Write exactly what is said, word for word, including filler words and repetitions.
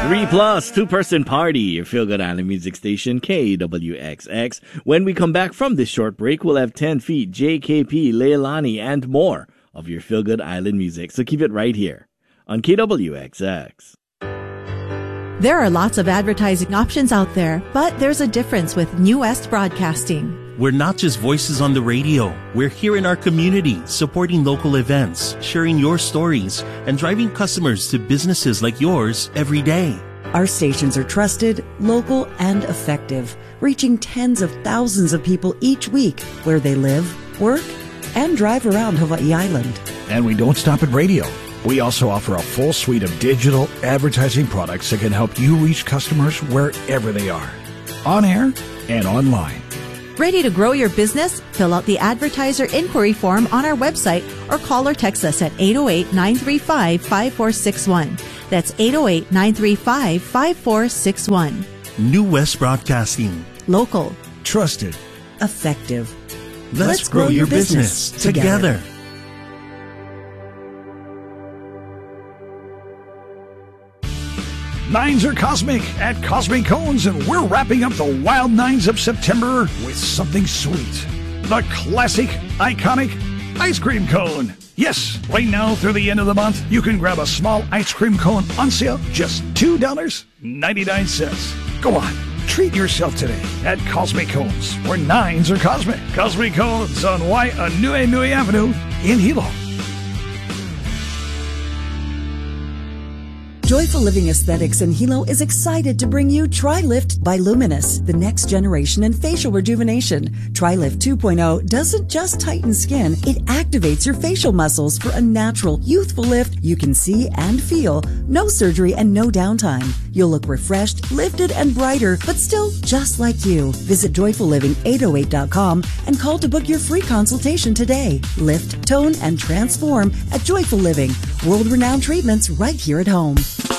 Three plus, two-person party, your feel-good island music station, K W X X. When we come back from this short break, we'll have ten feet, J K P, Leilani, and more of your feel-good island music. So keep it right here on K W X X. There are lots of advertising options out there, but there's a difference with New West Broadcasting. We're not just voices on the radio. We're here in our community, supporting local events, sharing your stories, and driving customers to businesses like yours every day. Our stations are trusted, local, and effective, reaching tens of thousands of people each week where they live, work, and drive around Hawaii Island. And we don't stop at radio. We also offer a full suite of digital advertising products that can help you reach customers wherever they are, on air and online. Ready to grow your business? Fill out the advertiser inquiry form on our website or call or text us at eight oh eight, nine three five, five four six one. That's eight oh eight, nine three five, five four six one. New West Broadcasting. Local. Trusted. Effective. Let's, Let's grow, grow your your business, business together. together. Nines are cosmic at Cosmic Cones, and we're wrapping up the wild nines of September with something sweet. The classic, iconic ice cream cone. Yes, right now through the end of the month, you can grab a small ice cream cone on sale, just two dollars and ninety-nine cents. Go on, treat yourself today at Cosmic Cones, where nines are cosmic. Cosmic Cones on Waianui Nui Avenue in Hilo. Joyful Living Aesthetics in Hilo is excited to bring you TriLift by Luminous, the next generation in facial rejuvenation. TriLift two point oh doesn't just tighten skin, it activates your facial muscles for a natural, youthful lift you can see and feel. No surgery and no downtime. You'll look refreshed, lifted, and brighter, but still just like you. Visit joyful living eight oh eight dot com and call to book your free consultation today. Lift, tone, and transform at Joyful Living. World-renowned treatments right here at home.